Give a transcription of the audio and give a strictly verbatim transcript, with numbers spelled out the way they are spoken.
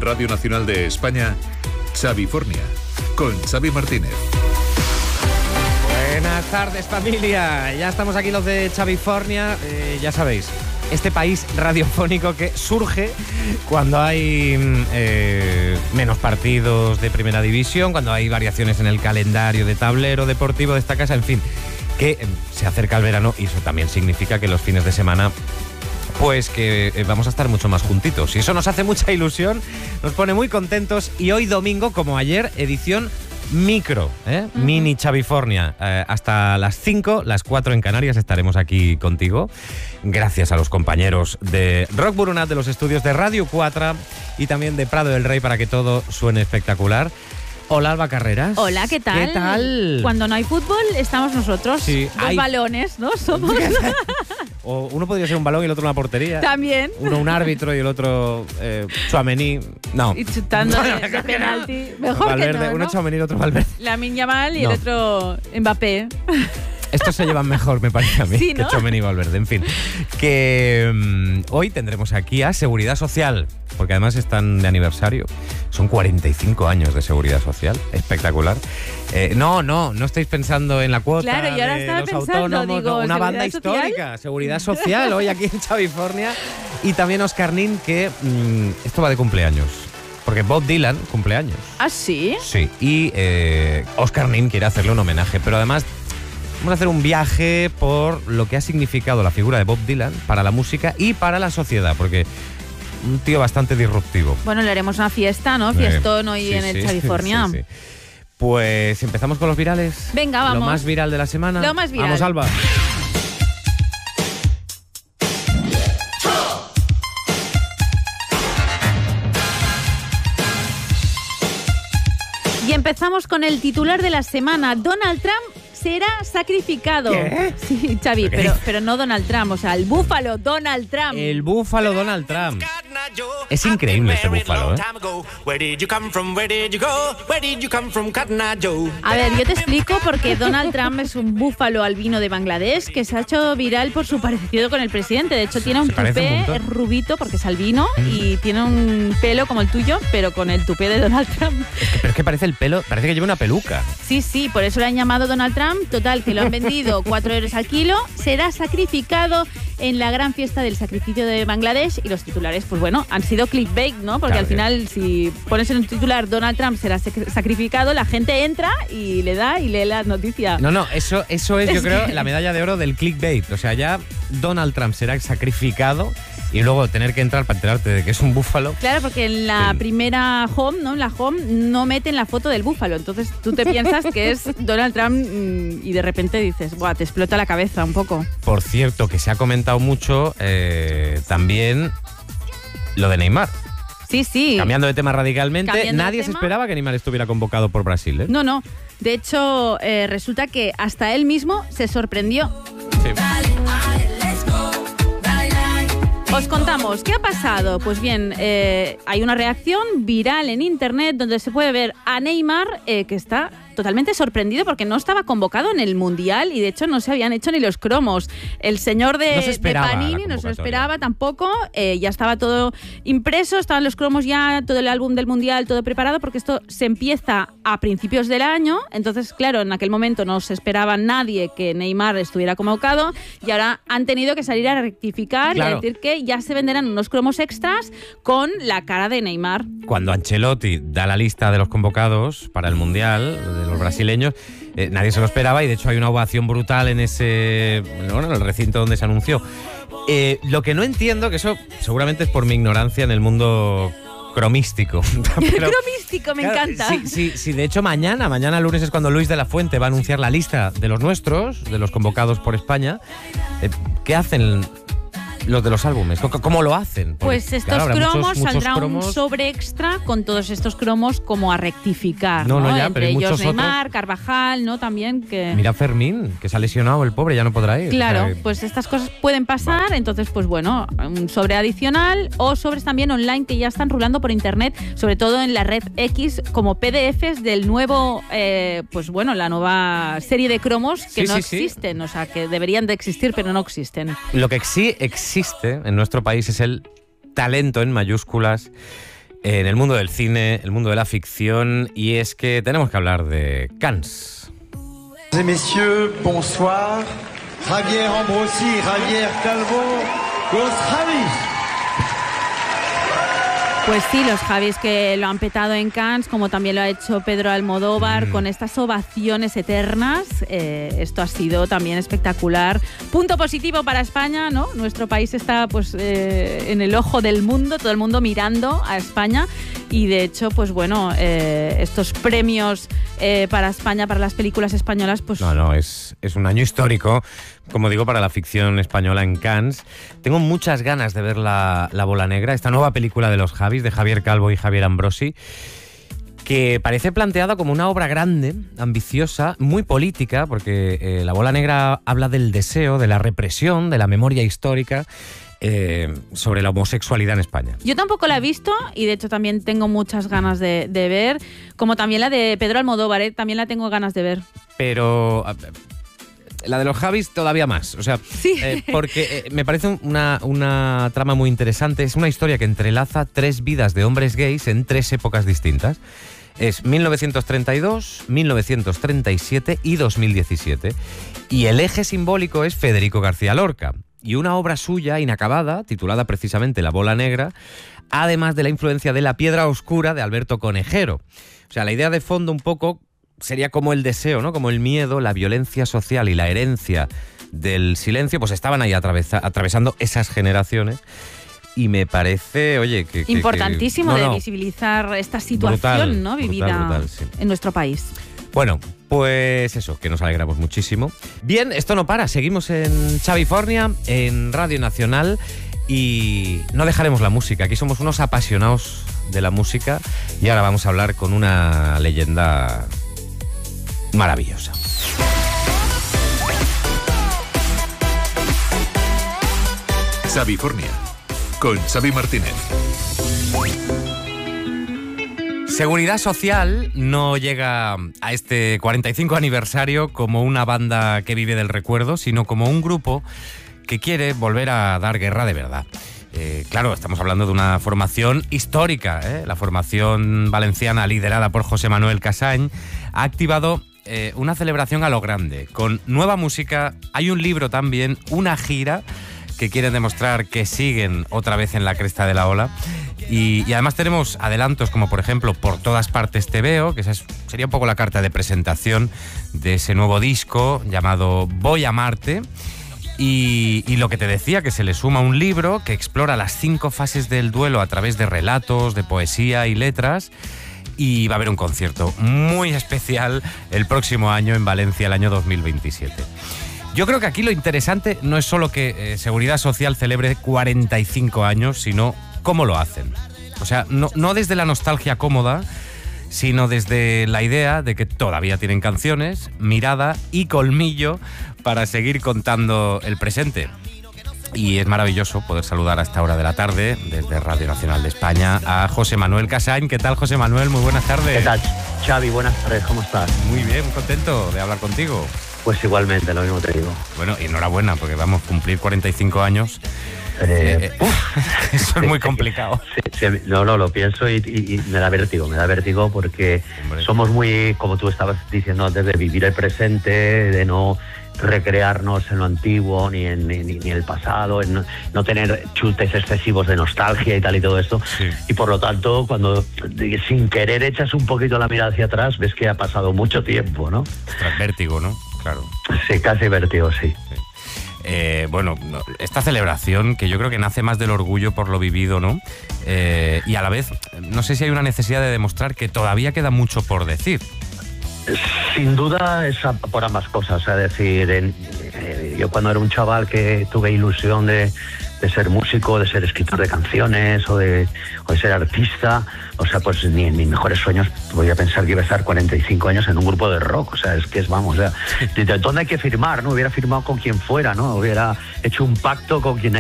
Radio Nacional de España, Xavifornia, con Xavi Martínez. Buenas tardes, familia. Ya estamos aquí los de Xavifornia. Eh, ya sabéis, este país radiofónico que surge cuando hay eh, menos partidos de primera división, cuando hay variaciones en el calendario de tablero deportivo de esta casa, en fin, que eh, se acerca el verano y eso también significa que los fines de semana pues que eh, vamos a estar mucho más juntitos. Y eso nos hace mucha ilusión, nos pone muy contentos. Y hoy domingo, como ayer, edición micro, ¿eh? Uh-huh. Mini Xavifornia. Eh, hasta las cinco, las cuatro en Canarias, estaremos aquí contigo. Gracias a los compañeros de Rock Burunat, de los estudios de Radio cuatro y también de Prado del Rey, para que todo suene espectacular. Hola, Alba Carreras. Hola, ¿qué tal? ¿Qué tal? Cuando no hay fútbol, estamos nosotros. Sí, Dos hay... balones, ¿no? Somos. O uno podría ser un balón y el otro una portería. También. Uno un árbitro y el otro eh, Tchouaméni. No. Y chutando de, de penalti. Mejor Valverde, que no, uno ¿no? Tchouaméni y el otro Valverde. Lamine Yamal y No. el otro Mbappé. Estos se llevan mejor, me parece a mí, sí, ¿no? que Tchouaméni y Valverde. En fin, que um, hoy tendremos aquí a Seguridad Social, porque además están de aniversario. Son cuarenta y cinco años de Seguridad Social. Espectacular. Eh, no, no, no estáis pensando en la cuota Claro, yo ahora de estaba los pensando, autónomos. digo, No, una banda ¿Seguridad Social? histórica. Seguridad Social, hoy aquí en Xavifornia. Y también Oscar Nin, que mmm, esto va de cumpleaños. Porque Bob Dylan cumpleaños. ¿Ah, sí? Sí, y eh, Oscar Nin quiere hacerle un homenaje, pero además vamos a hacer un viaje por lo que ha significado la figura de Bob Dylan para la música y para la sociedad, porque un tío bastante disruptivo. Bueno, le haremos una fiesta, ¿no? Fiestón hoy Sí, en el sí, Xavifornia. sí, sí. Pues empezamos con los virales. Venga, vamos. Lo más viral de la semana. Lo más viral. Vamos, Alba. Y empezamos con el titular de la semana. Donald Trump será sacrificado. ¿Qué? Sí, Xavi, pero, pero no Donald Trump, o sea, el búfalo Donald Trump. El búfalo Donald Trump. Es increíble este búfalo, ¿eh? A ver, yo te explico porque Donald Trump es un búfalo albino de Bangladesh que se ha hecho viral por su parecido con el presidente. De hecho, tiene un Se parece un tupé, montón. es rubito porque es albino y tiene un pelo como el tuyo, pero con el tupé de Donald Trump. Es que, pero es que parece el pelo, parece que lleva una peluca. Sí, sí, por eso le han llamado Donald Trump. Total, que lo han vendido cuatro euros al kilo. Será sacrificado en la gran fiesta del sacrificio de Bangladesh. Y los titulares, pues bueno, han sido clickbait, ¿no? Porque Claro al final, si pones en un titular Donald Trump será sacrificado, la gente entra y le da y lee la noticia. No, no, eso, eso es, yo Es creo, que- la medalla de oro del clickbait. O sea, ya Donald Trump será sacrificado y luego tener que entrar para enterarte de que es un búfalo. Claro, porque en la Sí. primera home, ¿no? En la home no meten la foto del búfalo. Entonces tú te piensas que es Donald Trump mm, y de repente dices, buah, te explota la cabeza un poco. Por cierto, que se ha comentado mucho eh, también lo de Neymar. Sí, sí. Cambiando de tema radicalmente, Cambiando de nadie se tema. esperaba que Neymar estuviera convocado por Brasil, ¿eh? No, no. De hecho, eh, resulta que hasta él mismo se sorprendió. Sí. Os contamos, ¿qué ha pasado? Pues bien, eh, hay una reacción viral en internet donde se puede ver a Neymar eh, que está totalmente sorprendido porque no estaba convocado en el Mundial y de hecho no se habían hecho ni los cromos. El señor de, No se de esperaba la Panini no se lo convocatoria. esperaba tampoco, eh, ya estaba todo impreso, estaban los cromos ya, todo el álbum del Mundial, todo preparado porque esto se empieza a principios del año, entonces claro, en aquel momento no se esperaba nadie que Neymar estuviera convocado y ahora han tenido que salir a rectificar Claro. y a decir que ya se venderán unos cromos extras con la cara de Neymar. Cuando Ancelotti da la lista de los convocados para el Mundial, de los brasileños, eh, nadie se lo esperaba y de hecho hay una ovación brutal en ese, bueno, en el recinto donde se anunció. Eh, lo que no entiendo, que eso seguramente es por mi ignorancia en el mundo cromístico. Pero, Cromístico, me claro, encanta. Sí, sí, sí, de hecho mañana, mañana lunes es cuando Luis de la Fuente va a anunciar la lista de los nuestros, de los convocados por España. Eh, ¿Qué hacen los de los álbumes? ¿Cómo, cómo lo hacen? Porque, Pues estos claro, habrá cromos muchos- muchos saldrá cromos. un sobre extra con todos estos cromos como a rectificar, No, ¿no? no, ya, Entre pero hay ellos muchos Neymar, Carvajal, ¿no? También que... Mira Fermín, que se ha lesionado el pobre, ya no podrá ir. Claro, O sea, que- pues estas cosas pueden pasar, entonces pues bueno, un sobre adicional o sobres también online que ya están rulando por internet, sobre todo en la red X como P D Fs del nuevo, eh, pues bueno, la nueva serie de cromos que Sí, no sí, sí. existen, o sea, que deberían de existir pero no existen. Lo que sí existe en nuestro país es el talento en mayúsculas en el mundo del cine, el mundo de la ficción, y es que tenemos que hablar de Cannes. Mesdames et messieurs, bonsoir. Javier Ambrosi, Javier Calvo, los Javis. Pues sí, los Javis que lo han petado en Cannes, como también lo ha hecho Pedro Almodóvar, Mm. con estas ovaciones eternas. Eh, esto ha sido también espectacular. Punto positivo para España, ¿no? Nuestro país está pues eh, en el ojo del mundo, todo el mundo mirando a España. Y de hecho, pues bueno, eh, estos premios eh, para España, para las películas españolas, pues... No, no, es, es un año histórico, como digo, para la ficción española en Cannes. Tengo muchas ganas de ver la, la Bola Negra, esta nueva película de los Javis, de Javier Calvo y Javier Ambrosi, que parece planteada como una obra grande, ambiciosa, muy política, porque eh, La Bola Negra habla del deseo, de la represión, de la memoria histórica, Eh, sobre la homosexualidad en España. Yo tampoco la he visto y de hecho también tengo muchas ganas de, de ver, como también la de Pedro Almodóvar, ¿eh? También la tengo ganas de ver. Pero la de los Javis todavía más, o sea, Sí. eh, porque eh, me parece una, una trama muy interesante. Es una historia que entrelaza tres vidas de hombres gays en tres épocas distintas. Es mil novecientos treinta y dos, mil novecientos treinta y siete y dos mil diecisiete. Y el eje simbólico es Federico García Lorca. Y una obra suya inacabada, titulada precisamente La Bola Negra, además de la influencia de La Piedra Oscura de Alberto Conejero. O sea, la idea de fondo un poco sería como el deseo, ¿no? Como el miedo, la violencia social y la herencia del silencio, pues estaban ahí atravesa- atravesando esas generaciones. Y me parece, oye, que... que Importantísimo que, no, de no. visibilizar esta situación, Brutal, ¿no? brutal, Vivida brutal, sí. en nuestro país. Bueno, pues eso, que nos alegramos muchísimo. Bien, esto no para, seguimos en Xavifornia, en Radio Nacional, y no dejaremos la música. Aquí somos unos apasionados de la música y ahora vamos a hablar con una leyenda maravillosa. Xavifornia, con Xavi Martínez. Seguridad Social no llega a este cuarenta y cinco aniversario como una banda que vive del recuerdo, sino como un grupo que quiere volver a dar guerra de verdad. Eh, claro, estamos hablando de una formación histórica, ¿eh? La formación valenciana liderada por José Manuel Casañ ha activado eh, una celebración a lo grande, con nueva música. Hay un libro también, una gira que quieren demostrar que siguen otra vez en la cresta de la ola. Y, y además tenemos adelantos como, por ejemplo, Por todas partes te veo, que esa es, sería un poco la carta de presentación de ese nuevo disco llamado Voy a amarte. Y, y lo que te decía, que se le suma un libro que explora las cinco fases del duelo a través de relatos, de poesía y letras. Y va a haber un concierto muy especial el próximo año en Valencia, el año dos mil veintisiete. Yo creo que aquí lo interesante no es solo que eh, Seguridad Social celebre cuarenta y cinco años, sino cómo lo hacen. O sea, no, no desde la nostalgia cómoda, sino desde la idea de que todavía tienen canciones, mirada y colmillo para seguir contando el presente. Y es maravilloso poder saludar a esta hora de la tarde, desde Radio Nacional de España, a José Manuel Casañ. ¿Qué tal, José Manuel? Muy buenas tardes. ¿Qué tal, Xavi? Buenas tardes, ¿cómo estás? Muy bien, muy contento de hablar contigo. Pues igualmente, lo mismo te digo. Bueno, y enhorabuena, porque vamos a cumplir cuarenta y cinco años. Eh, Eh, eso es muy complicado. Sí, sí, no, no, lo pienso y, y- y me da vértigo, me da vértigo porque Hombre. somos muy, como tú estabas diciendo antes, de vivir el presente, de no recrearnos en lo antiguo ni en ni, ni el pasado, en no, no tener chutes excesivos de nostalgia y tal y todo esto. Sí. Y por lo tanto, cuando de- sin querer echas un poquito la mirada hacia atrás, ves que ha pasado mucho tiempo, ¿no? Ostras, vértigo, ¿no? Claro. Sí, casi vértigo, sí. Eh, bueno, no, esta celebración que yo creo que nace más del orgullo por lo vivido, ¿no? Eh, y a la vez, no sé si hay una necesidad de demostrar que todavía queda mucho por decir. Sin duda es a- por ambas cosas, es decir, en- eh, yo cuando era un chaval que tuve ilusión de, de ser músico, de ser escritor de canciones o de, o de ser artista, o sea, pues ni en mis mejores sueños podía pensar que iba a estar cuarenta y cinco años en un grupo de rock, o sea, es que es, vamos, o sea, ¿de dónde hay que firmar, no? Hubiera firmado con quien fuera, ¿no? Hubiera hecho un pacto con quien